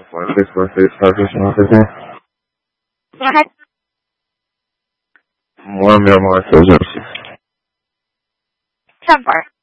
646 Starvation Officer. Go ahead. One Miramar 406. 7-4.